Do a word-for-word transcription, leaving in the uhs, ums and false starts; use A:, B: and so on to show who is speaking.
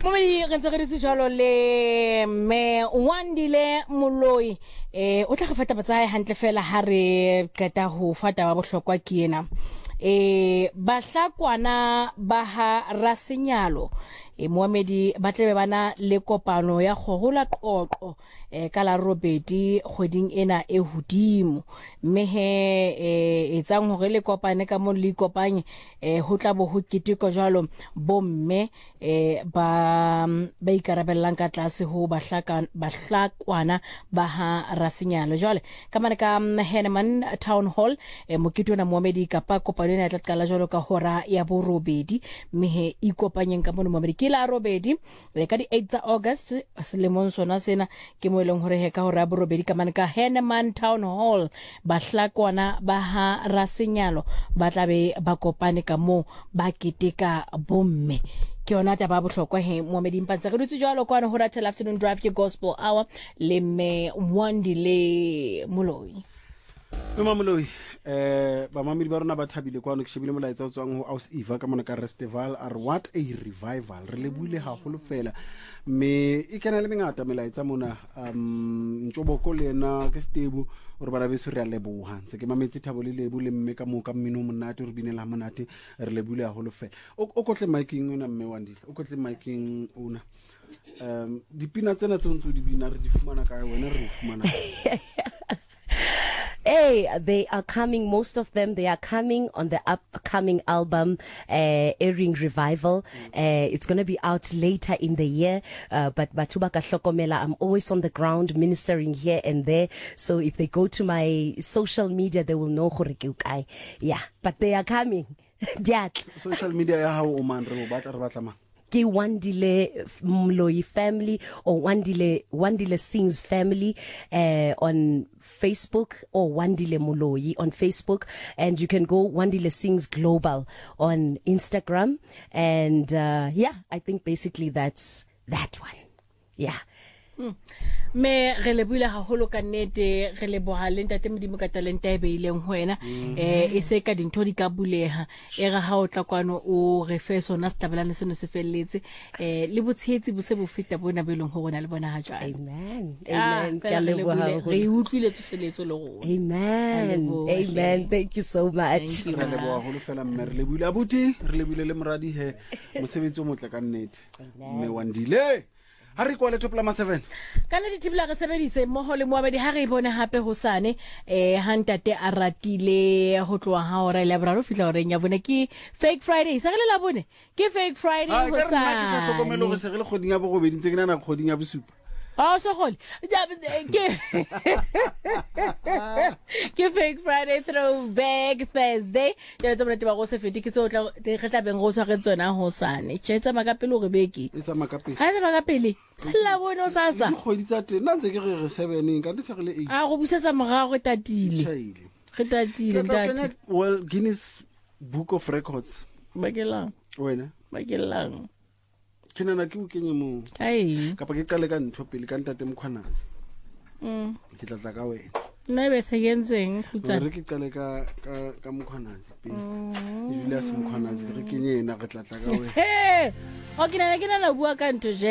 A: Momedi re ntse re ditse jalo le me Wandile Moloi eh o tla go feta batsae hantle fela ha re qeta ho fata ba bohlokwa ke ena eh bahlakwana ba ha Rasenyalo e Mohamedi ba tlebe bana le kopano ya gogola qoqo eh ka la robedi kgweding ena e hodimo mme he eh etsang hore le kopane ka mo le kopanye eh ho tla bo ho keteko jalo bomme eh ba ba ikarabellang ka tlase ho bahlakana bahlakwana ba ha Rasenyalo jwale ka mane ka Henneman Town Hall eh mokitona Mohamedi ka pa kopano ena tla kala jalo ka hora ya bo robedi mme he ikopanyeng ka mo Mohamedi ke la robedi le ka di eight tsa August selemong sona sena ke mo eleng hore he ka hora ya bo robedi ka mane ka Henneman Town Hall bahlakwana ba ha Rasenyalo ba tlabe ba kopane ka mo ba keteka bomme ke ona taba bohlokwa he Mohamedi mpantse re dutse jalo kwana ho Rattle Afternoon Drive ke Gospel Hour le me Wandile Moloi
B: Mama Moloi eh ba mamedi ba rona ba thabile kwana ke shebile molaetsa o tswang ho Aus Eva ka mona ka festival are what a revival re lebule haholo fela me e kana le mengata melaetsa mona um ntoboko lena ke Stebu re bana be se re a leboha ntse ke mametse thabo le lebu le mme ka mo ka mmino monate re binela monate re lebule haholo fela o kotle miking una mme Wandile o kotle miking una um dipina tsena tsontso di bina re di fumana ka wena re fumana
C: Hey, they are coming, most of them, they are coming on the upcoming album, uh, Airing Revival. Uh, it's going to be out later in the year. Uh, but Batuba Kahlokomela, I'm always on the ground ministering here and there. So if they go to my social media, they will know Khorikiukai. Yeah, but they are coming.
B: Social media, ya how Oman, Robert, Arbatama.
C: Wandile Moloi family or Wandile Wandile Sings family uh, on Facebook or Wandile Moloi on Facebook, and you can go Wandile Sings Global on Instagram, and uh, yeah, I think basically that's that one. Yeah.
A: Mm. Me re lebula haholo ka nnete re leboha le ntate Modimo ka talenta e beileng ho wena eh e se ka dintho di ka buleha e re ha o tla kwano o re fe sona setabelane seno se felletse eh le botshetsi bo se bo feta bona belong ho rona le bona ha jwa
C: amen amen ka leboha
A: re utlwile tsoseletso le rona
C: amen amen thank you so much
B: re leboha holo fela mme re lebula abuti re lebule le moradi he mosebetsi o motle ka nnete mme Wandile Hari kwa le Toplama seven.
A: Kana ditibla re sebedise mmoho le Mohamedi ha re bone hape hosane eh hantate a ratile ho tloha ha ora ile braro fitla oreng ya bone ke fake Friday sa re la bone ke fake Friday hosane.
B: Ha ka re sa hlokomelo go se re le kgoding ya bo go bedintse ke nana kgoding ya bosupa.
A: Oh so gole ke ke fake Friday throwback Thursday ya tsama teba go se fete ke tsotla re tla beng go sa re tsona hosane tsetsa makapele go beki
B: etsa makapele
A: ha etsa makapele sela bona sasa
B: di kgodi tsa tena ntse ke re re seven ka di sa re le eight
A: a go busetsa morago tatile re tatile ntate
B: well Guinness Book of Records
A: bakelang
B: wena
A: bakelang
B: kena na ke o kenye mo
A: ai
B: ka pa ke qale ka ntho pele ka ntate Mkhwanazi
A: mm
B: ke tla tla ka wena
A: na be sa yenzeng khutsa
B: re ke qale ka ka ka Mkhwanazi pele Julius Mkhwanazi re kenye na re tla tla ka wena
A: he o kena na kena na bua ka ntho je